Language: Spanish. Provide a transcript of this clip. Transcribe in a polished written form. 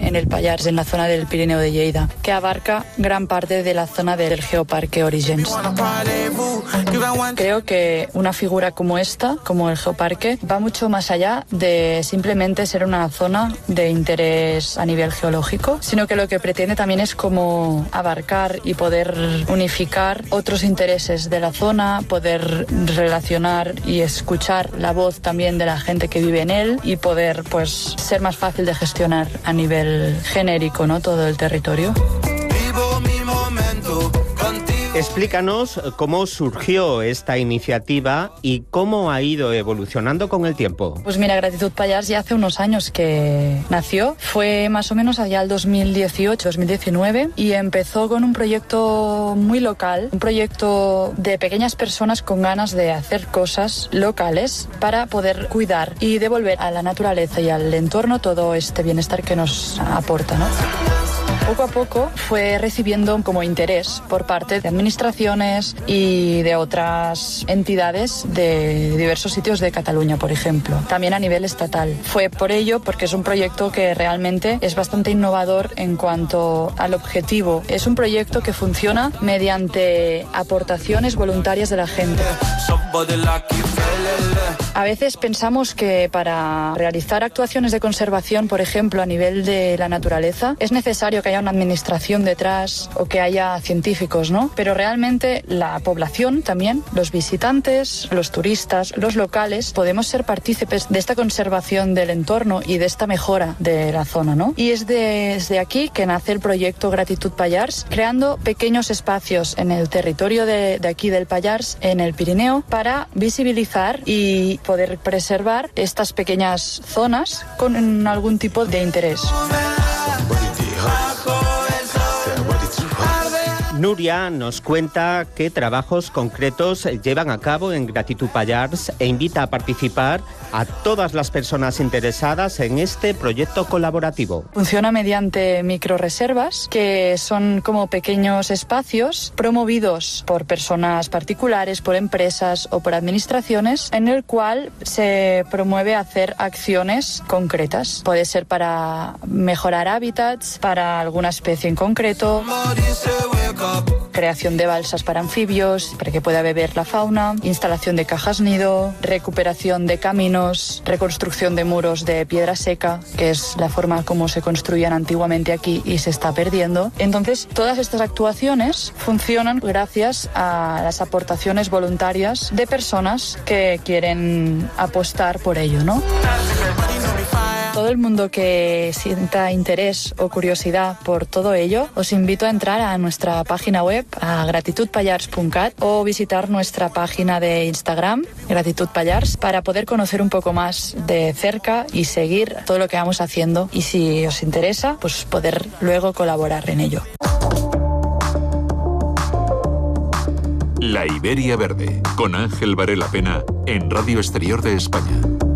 en el Pallars, en la zona del Pirineo de Lleida, que abarca gran parte de la zona del Geoparque Orígens. Creo que una figura como esta, como el Geoparque, va mucho más allá de simplemente ser una zona de interés a nivel geológico, sino que lo que pretende también es como abarcar y poder unificar otros intereses de la zona, poder relacionar y escuchar la voz también de la gente que vive en él y poder pues ser más fácil de gestionar a nivel genérico, ¿no? Todo el territorio. Vivo mi momento contigo. Explícanos cómo surgió esta iniciativa y cómo ha ido evolucionando con el tiempo. Pues mira, Gratitud Pallars ya hace unos años que nació. Fue más o menos allá el 2018-2019 y empezó con un proyecto muy local, un proyecto de pequeñas personas con ganas de hacer cosas locales para poder cuidar y devolver a la naturaleza y al entorno todo este bienestar que nos aporta, ¿no? Poco a poco fue recibiendo como interés por parte de administraciones y de otras entidades de diversos sitios de Cataluña, por ejemplo, también a nivel estatal. Fue por ello porque es un proyecto que realmente es bastante innovador en cuanto al objetivo. Es un proyecto que funciona mediante aportaciones voluntarias de la gente. A veces pensamos que para realizar actuaciones de conservación, por ejemplo, a nivel de la naturaleza, es necesario que haya una administración detrás o que haya científicos, ¿no? Pero realmente la población también, los visitantes, los turistas, los locales, podemos ser partícipes de esta conservación del entorno y de esta mejora de la zona, ¿no? Y es desde aquí que nace el proyecto Gratitud Pallars, creando pequeños espacios en el territorio de aquí del Pallars, en el Pirineo, para visibilizar y poder preservar estas pequeñas zonas con algún tipo de interés. Nuria nos cuenta qué trabajos concretos llevan a cabo en Gratitud Pallars e invita a participar a todas las personas interesadas en este proyecto colaborativo. Funciona mediante microreservas, que son como pequeños espacios promovidos por personas particulares, por empresas o por administraciones, en el cual se promueve hacer acciones concretas. Puede ser para mejorar hábitats, para alguna especie en concreto, creación de balsas para anfibios, para que pueda beber la fauna, instalación de cajas nido, recuperación de caminos, reconstrucción de muros de piedra seca, que es la forma como se construían antiguamente aquí y se está perdiendo. Entonces, todas estas actuaciones funcionan gracias a las aportaciones voluntarias de personas que quieren apostar por ello, ¿no? Todo el mundo que sienta interés o curiosidad por todo ello, os invito a entrar a nuestra página web, a gratitudpallars.cat, o visitar nuestra página de Instagram, Gratitud Pallars, para poder conocer un poco más de cerca y seguir todo lo que vamos haciendo. Y si os interesa, pues poder luego colaborar en ello. La Iberia Verde, con Ángel Varela Pena, en Radio Exterior de España.